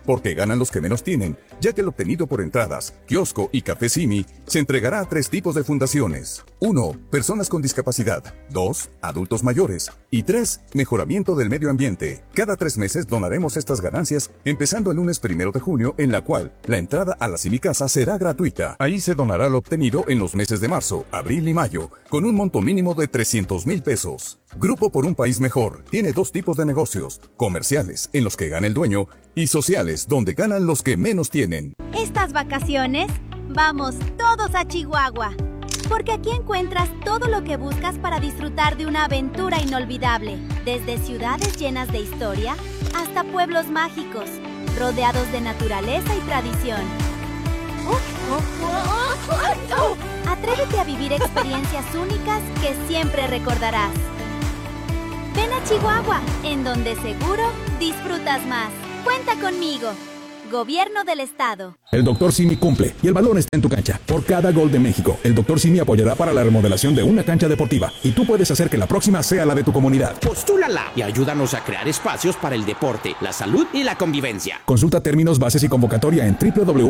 porque ganan los que menos tienen, ya que el obtenido por entradas, kiosco y café Simi se entregará a 3 tipos de fundaciones. 1. Personas con discapacidad. 2. Adultos mayores. Y 3. Mejoramiento del medio ambiente. Cada 3 meses donaremos estas ganancias, empezando el lunes 1 de junio, en la cual la entrada a la Simi Casa será gratuita. Ahí se donará lo obtenido en los meses de marzo, abril y mayo, con un monto mínimo de 300,000 pesos. Grupo por un país mejor tiene 2 tipos de negocios: comerciales, en los que gana el dueño, y sociales, donde ganan los que menos tienen. Estas vacaciones, vamos todos a Chihuahua, porque aquí encuentras todo lo que buscas para disfrutar de una aventura inolvidable, desde ciudades llenas de historia hasta pueblos mágicos, rodeados de naturaleza y tradición. Atrévete a vivir experiencias únicas que siempre recordarás. Ven a Chihuahua, en donde seguro disfrutas más. Cuenta conmigo. Gobierno del Estado. El Dr. Simi cumple y el balón está en tu cancha. Por cada gol de México, el Dr. Simi apoyará para la remodelación de una cancha deportiva y tú puedes hacer que la próxima sea la de tu comunidad. Postúlala y ayúdanos a crear espacios para el deporte, la salud y la convivencia. Consulta términos, bases y convocatoria en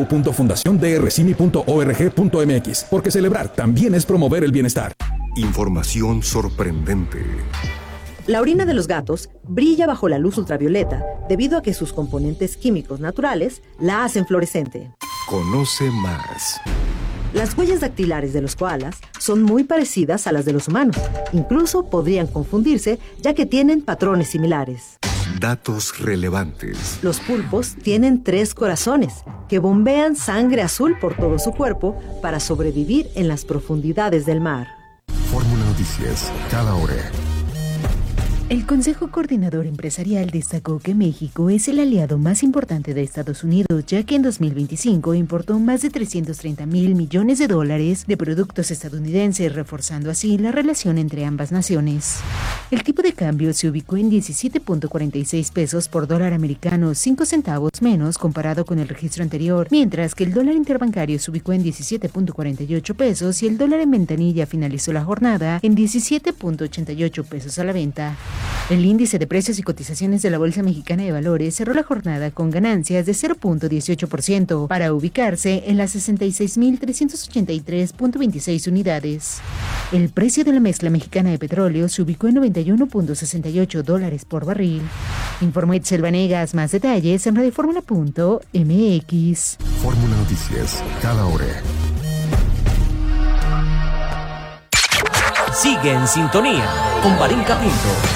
www.fundaciondrcimi.org.mx, porque celebrar también es promover el bienestar. Información sorprendente. La orina de los gatos brilla bajo la luz ultravioleta debido a que sus componentes químicos naturales la hacen fluorescente. Conoce más. Las huellas dactilares de los koalas son muy parecidas a las de los humanos. Incluso podrían confundirse, ya que tienen patrones similares. Datos relevantes. Los pulpos tienen 3 corazones que bombean sangre azul por todo su cuerpo para sobrevivir en las profundidades del mar. Fórmula Noticias, cada hora. El Consejo Coordinador Empresarial destacó que México es el aliado más importante de Estados Unidos, ya que en 2025 importó más de $330,000 millones de productos estadounidenses, reforzando así la relación entre ambas naciones. El tipo de cambio se ubicó en 17.46 pesos por dólar americano, 5 centavos menos comparado con el registro anterior, mientras que el dólar interbancario se ubicó en 17.48 pesos y el dólar en ventanilla finalizó la jornada en 17.88 pesos a la venta. El índice de precios y cotizaciones de la Bolsa Mexicana de Valores cerró la jornada con ganancias de 0.18% para ubicarse en las 66.383.26 unidades. El precio de la mezcla mexicana de petróleo se ubicó en $91.68 por barril. Informó Itzel Vanegas. Más detalles en radioformula.mx. Fórmula Noticias, cada hora. Sigue en sintonía con Varinka Pinto.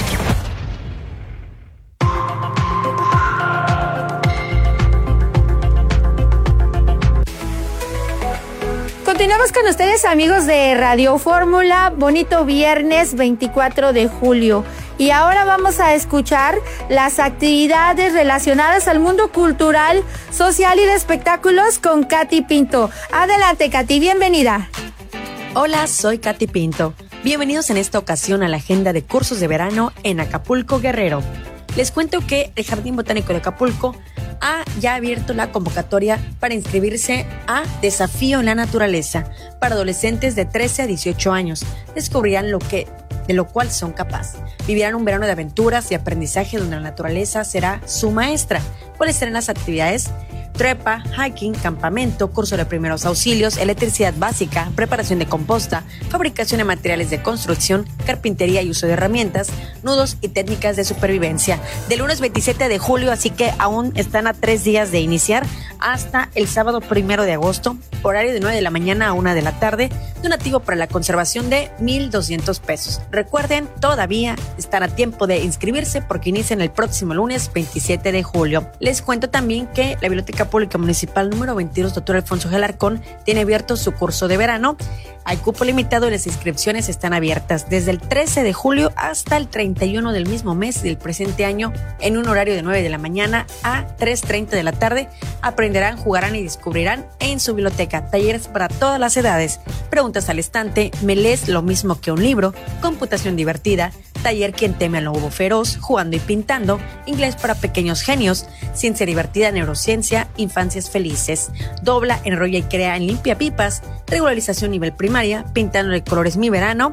Continuamos con ustedes, amigos de Radio Fórmula. Bonito viernes 24 de julio. Y ahora vamos a escuchar las actividades relacionadas al mundo cultural, social y de espectáculos con Katy Pinto. Adelante, Katy, bienvenida. Hola, soy Katy Pinto. Bienvenidos en esta ocasión a la agenda de cursos de verano en Acapulco, Guerrero. Les cuento que el Jardín Botánico de Acapulco ha ya abierto la convocatoria para inscribirse a Desafío en la Naturaleza para adolescentes de 13 a 18 años. Descubrirán de lo cual son capaces. Vivirán un verano de aventuras y aprendizaje donde la naturaleza será su maestra. ¿Cuáles serán las actividades? Trepa, hiking, campamento, curso de primeros auxilios, electricidad básica, preparación de composta, fabricación de materiales de construcción, carpintería y uso de herramientas, nudos y técnicas de supervivencia. Del lunes 27 de julio, así que aún están a 3 días de iniciar, hasta el sábado 1 de agosto, horario de 9 de la mañana a 1 de la tarde, donativo para la conservación de $1,200. Recuerden, todavía están a tiempo de inscribirse porque inician el próximo lunes 27 de julio. Les cuento también que la Biblioteca Pública Municipal número 22, Dr. Alfonso G. Alarcón, tiene abierto su curso de verano. Hay cupo limitado y las inscripciones están abiertas desde el 13 de julio hasta el 31 del mismo mes del presente año, en un horario de 9 de la mañana a 3:30 de la tarde. Aprenderán, jugarán y descubrirán en su biblioteca. Talleres para todas las edades. Preguntas al estante, ¿me lees lo mismo que un libro? Computación divertida. Taller Quien teme al lobo feroz, jugando y pintando, inglés para pequeños genios, ciencia divertida, neurociencia, infancias felices, dobla, enrolla y crea en limpia pipas, regularización nivel primaria, pintando de colores mi verano,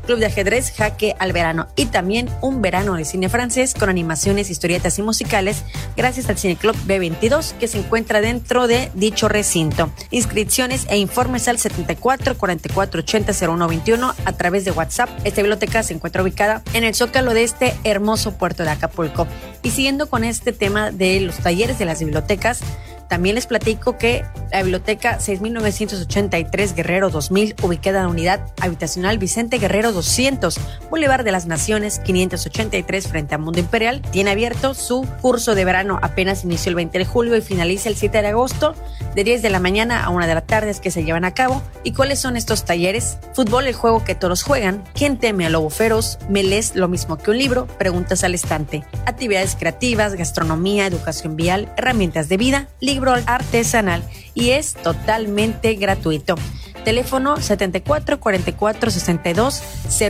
club de ajedrez Jaque al Verano y también un verano de cine francés con animaciones, historietas y musicales gracias al Cineclub B22 que se encuentra dentro de dicho recinto. Inscripciones e informes al 74 44 80 01 21 a través de WhatsApp. Esta biblioteca se encuentra ubicada en el Zócalo de este hermoso puerto de Acapulco. Y siguiendo con este tema de los talleres de las bibliotecas, también les platico que la biblioteca 6983 Guerrero 2000, ubicada en la unidad habitacional Vicente Guerrero 200, Boulevard de las Naciones 583 frente a Mundo Imperial, tiene abierto su curso de verano. Apenas inició el 20 de julio y finaliza el 7 de agosto, de 10 de la mañana a 1 de la tarde es que se llevan a cabo. ¿Y cuáles son estos talleres? Fútbol, el juego que todos juegan. ¿Quién teme al lobo feroz? ¿Me lees lo mismo que un libro? Preguntas al estante. Actividades creativas, gastronomía, educación vial, herramientas de vida, libro artesanal y es totalmente gratuito. Teléfono 74 44 62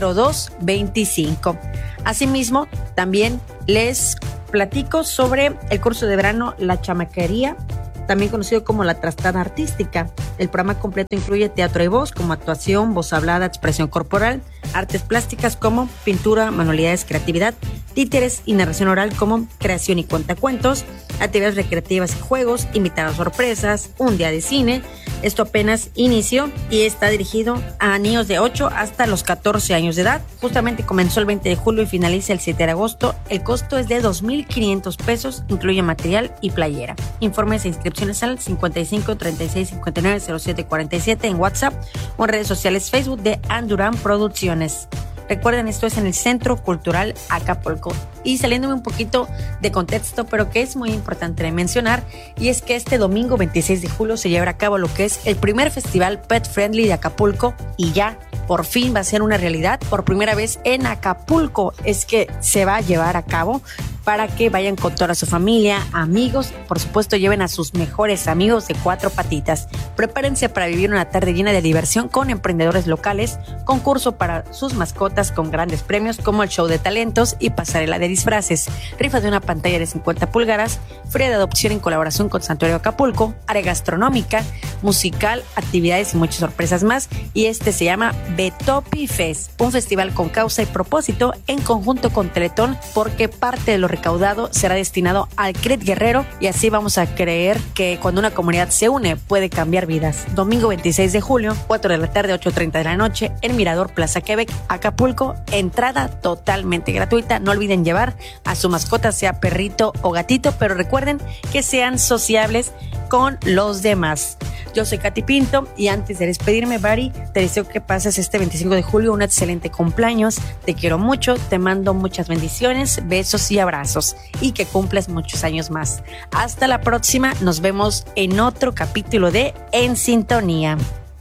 02 25. Asimismo, también les platico sobre el curso de verano La Chamaquería, también conocido como La Trastada Artística. El programa completo incluye teatro y voz, como actuación, voz hablada, expresión corporal, artes plásticas como pintura, manualidades, creatividad, títeres y narración oral como creación y cuentacuentos, actividades recreativas y juegos, invitadas sorpresas, un día de cine. Esto apenas inició y está dirigido a niños de 8 hasta los 14 años de edad. Justamente comenzó el 20 de julio y finaliza el 7 de agosto. El costo es de 2,500 pesos, incluye material y playera. Informes e inscripciones al 55 36 59 07 47 en WhatsApp o en redes sociales Facebook de Andurán Producciones. Recuerden, esto es en el Centro Cultural Acapulco. Y saliéndome un poquito de contexto, pero que es muy importante de mencionar, y es que este domingo 26 de julio se llevará a cabo lo que es el primer festival Pet Friendly de Acapulco y ya por fin va a ser una realidad. Por primera vez en Acapulco es que se va a llevar a cabo para que vayan con toda su familia, amigos, por supuesto lleven a sus mejores amigos de 4 patitas. Prepárense para vivir una tarde llena de diversión con emprendedores locales, concurso para sus mascotas con grandes premios como el show de talentos y pasarela de disfraces, rifa de una pantalla de 50 pulgadas, feria de adopción en colaboración con Santuario Acapulco, área gastronómica, musical, actividades y muchas sorpresas más. Y este se llama Betopi Fest, un festival con causa y propósito en conjunto con Teletón, porque parte de lo recaudado será destinado al CRIT Guerrero y así vamos a creer que cuando una comunidad se une puede cambiar vidas. Domingo 26 de julio, 4 de la tarde, 8:30 de la noche, en Mirador Plaza Quebec, Acapulco, entrada totalmente gratuita. No olviden llevar a su mascota, sea perrito o gatito, pero recuerden que sean sociables con los demás. Yo soy Katy Pinto y antes de despedirme, Bari, te deseo que pases este 25 de julio un excelente cumpleaños. Te quiero mucho, te mando muchas bendiciones, besos y abrazos y que cumplas muchos años más. Hasta la próxima, nos vemos en otro capítulo de En Sintonía.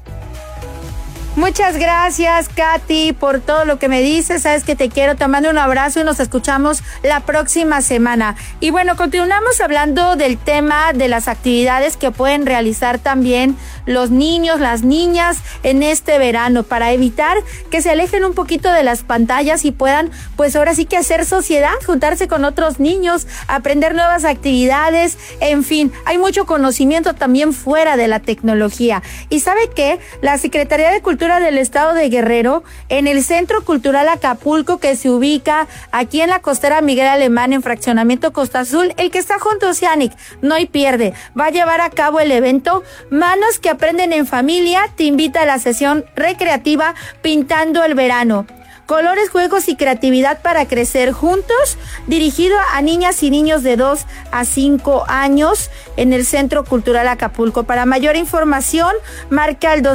Muchas gracias, Katy, por todo lo que me dices. Sabes que te quiero, te mando un abrazo y nos escuchamos la próxima semana. Y bueno, continuamos hablando del tema de las actividades que pueden realizar también los niños, las niñas en este verano para evitar que se alejen un poquito de las pantallas y puedan, pues ahora sí que hacer sociedad, juntarse con otros niños, aprender nuevas actividades, en fin, hay mucho conocimiento también fuera de la tecnología. Y ¿sabe qué? La Secretaría de Cultura del Estado de Guerrero, en el Centro Cultural Acapulco, que se ubica aquí en la costera Miguel Alemán, en Fraccionamiento Costa Azul, el que está junto a Oceanic, no hay pierde, va a llevar a cabo el evento Manos que Aprenden en Familia. Te invita a la sesión recreativa Pintando el Verano. Colores, juegos y creatividad para crecer juntos, dirigido a niñas y niños de 2 a 5 años en el Centro Cultural Acapulco. Para mayor información, marca al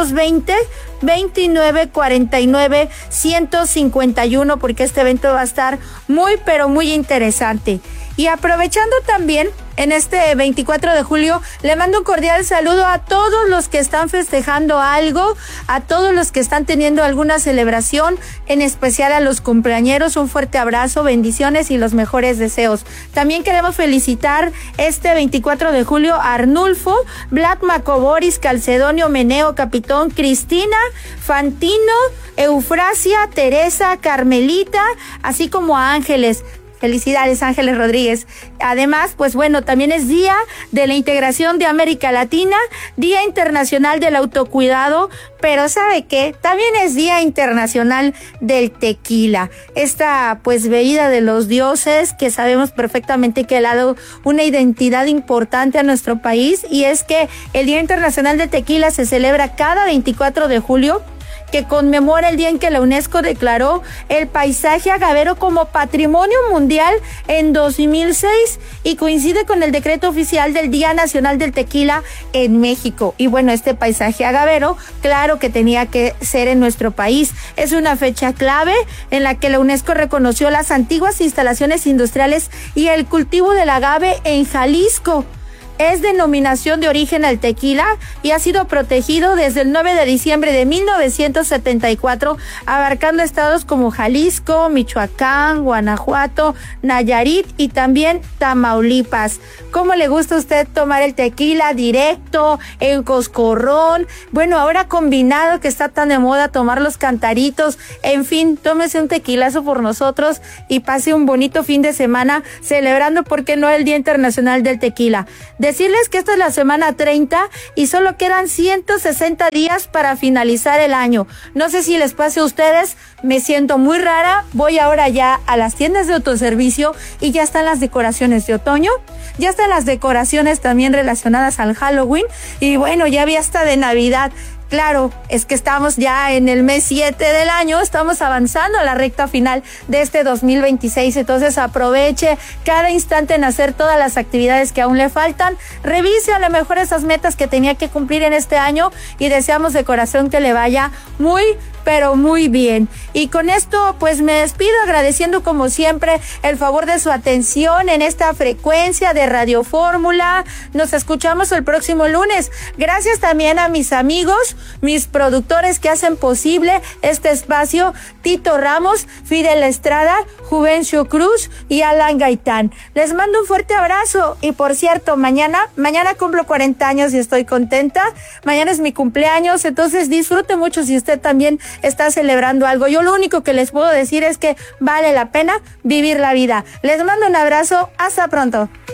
220-2949-151 porque este evento va a estar muy, pero muy interesante. Y aprovechando también en este 24 de julio, le mando un cordial saludo a todos los que están festejando algo, a todos los que están teniendo alguna celebración, en especial a los cumpleañeros. Un fuerte abrazo, bendiciones y los mejores deseos. También queremos felicitar este 24 de julio a Arnulfo, Black Macoboris, Calcedonio, Meneo, Capitón, Cristina, Fantino, Eufrasia, Teresa, Carmelita, así como a Ángeles. Felicidades, Ángeles Rodríguez. Además, pues bueno, también es Día de la Integración de América Latina, Día Internacional del Autocuidado, pero ¿sabe qué? También es Día Internacional del Tequila. Esta, pues, bebida de los dioses que sabemos perfectamente que ha dado una identidad importante a nuestro país, y es que el Día Internacional del Tequila se celebra cada 24 de julio, que conmemora el día en que la UNESCO declaró el paisaje agavero como Patrimonio Mundial en 2006 y coincide con el decreto oficial del Día Nacional del Tequila en México. Y bueno, este paisaje agavero, claro que tenía que ser en nuestro país. Es una fecha clave en la que la UNESCO reconoció las antiguas instalaciones industriales y el cultivo del agave en Jalisco. Es denominación de origen al tequila y ha sido protegido desde el 9 de diciembre de 1974, abarcando estados como Jalisco, Michoacán, Guanajuato, Nayarit y también Tamaulipas. ¿Cómo le gusta a usted tomar el tequila? ¿Directo, en coscorrón? Bueno, ahora combinado, que está tan de moda tomar los cantaritos. En fin, tómese un tequilazo por nosotros y pase un bonito fin de semana celebrando, ¿por qué no?, el Día Internacional del Tequila. Decirles que esta es la semana 30 y solo quedan 160 días para finalizar el año. No sé si les pase a ustedes, me siento muy rara. Voy ahora ya a las tiendas de autoservicio y ya están las decoraciones de otoño, ya están las decoraciones también relacionadas al Halloween y bueno, ya vi hasta de Navidad. Claro, es que estamos ya en el mes 7 del año, estamos avanzando a la recta final de este 2026, entonces aproveche cada instante en hacer todas las actividades que aún le faltan, revise a lo mejor esas metas que tenía que cumplir en este año y deseamos de corazón que le vaya muy, pero muy bien. Y con esto pues me despido agradeciendo como siempre el favor de su atención en esta frecuencia de Radio Fórmula. Nos escuchamos el próximo lunes. Gracias también a mis amigos, mis productores que hacen posible este espacio, Tito Ramos, Fidel Estrada, Juvencio Cruz y Alan Gaitán. Les mando un fuerte abrazo y por cierto, mañana cumplo 40 años y estoy contenta. Mañana es mi cumpleaños, entonces disfrute mucho si usted también está celebrando algo. Yo lo único que les puedo decir es que vale la pena vivir la vida. Les mando un abrazo, hasta pronto.